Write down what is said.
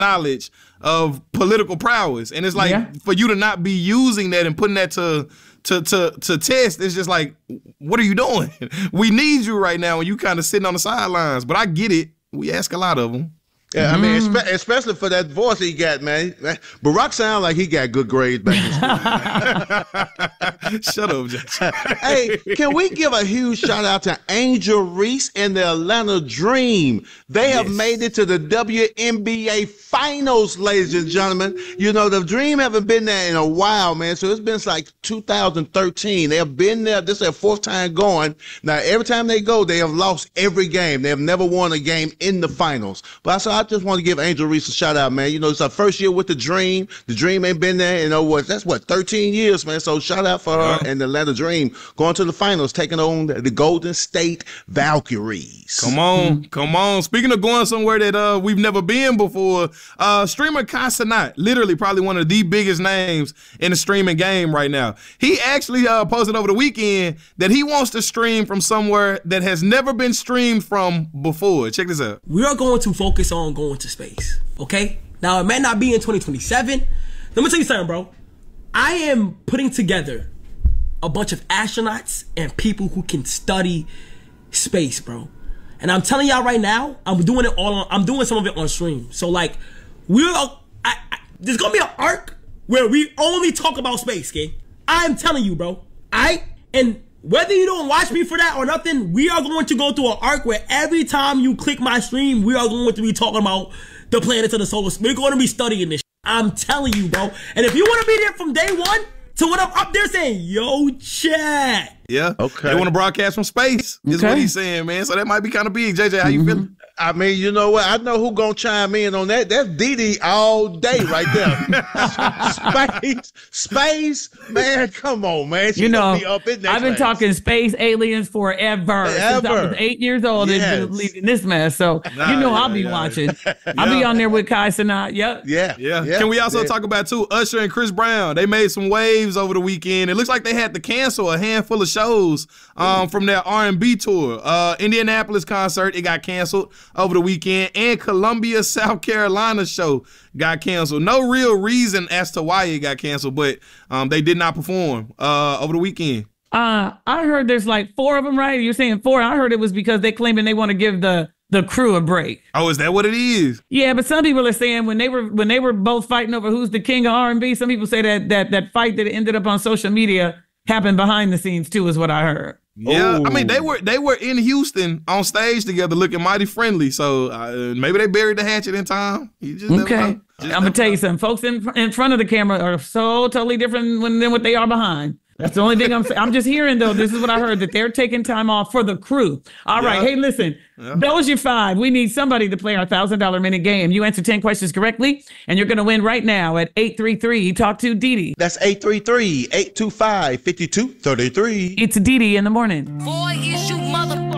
knowledge of political prowess. And it's like, for you to not be using that and putting that to test, it's just like, what are you doing? We need you right now, and you kind of sitting on the sidelines. But I get it. We ask a lot of them. Yeah, I mean, especially for that voice he got, man. Barack sound like he got good grades back in school. Shut up, Jackson. Hey, can we give a huge shout out to Angel Reese and the Atlanta Dream? They have made it to the WNBA Finals, ladies and gentlemen. You know, the Dream haven't been there in a while, man. So it's been like 2013. They have been there. This is their fourth time going. Now, every time they go, they have lost every game. They have never won a game in the finals. But I just want to give Angel Reese a shout out, man. You know, it's our first year with the Dream. The Dream ain't been there in, that's 13 years, man. So shout out for her and the Atlanta Dream going to the finals, taking on the Golden State Valkyries. Come on, come on. Speaking of going somewhere that we've never been before, streamer Kai Cenat, literally probably one of the biggest names in the streaming game right now. He actually posted over the weekend that he wants to stream from somewhere that has never been streamed from before. Check this out. We are going to focus on going to space, okay? Now, it may not be in 2027. Let me tell you something, bro. I am putting together a bunch of astronauts and people who can study space, bro. And I'm telling y'all right now, I'm doing some of it on stream. So, like, there's gonna be an arc where we only talk about space, okay? I'm telling you, bro. And whether you don't watch me for that or nothing, we are going to go through an arc where every time you click my stream, we are going to be talking about the planets of the solar system. We're going to be studying this. I'm telling you, bro. And if you want to be there from day one to when I'm up there saying, yo, chat. Yeah. Okay. They want to broadcast from space, is what he's saying, man. So that might be kind of big. JJ, how you feeling? I mean, you know what? I know who gonna chime in on that. That's Didi all day right there. Space, man. Come on, man. She be up in I've been talking space aliens forever. Since I was 8 years old. And leading this mess. So I'll be watching. I'll be on there with Kai Cenat. Yep. Yeah. Can we also talk about too? Usher and Chris Brown. They made some waves over the weekend. It looks like they had to cancel a handful of shows from their R&B tour. Indianapolis concert, it got canceled over the weekend, and Columbia, South Carolina show got canceled. No real reason as to why it got canceled, but they did not perform over the weekend. I heard there's like 4 of them, right? You're saying 4. I heard it was because they claiming they want to give the crew a break. Oh, is that what it is? Yeah, but some people are saying when they were both fighting over who's the king of R&B, some people say that fight that ended up on social media happened behind the scenes too, is what I heard. Yeah, I mean, they were in Houston on stage together looking mighty friendly, so maybe they buried the hatchet in time. You just never know. I'm going to tell you something. Folks in front of the camera are so totally different than what they are behind. That's the only thing I'm saying. I'm just hearing, though, this is what I heard, that they're taking time off for the crew. All right. Hey, listen, that was your 5. We need somebody to play our $1,000 minute game. You answer 10 questions correctly, and you're going to win right now at 833. Talk to Didi. That's 833-825-5233. It's Didi in the morning. Boy, is you mother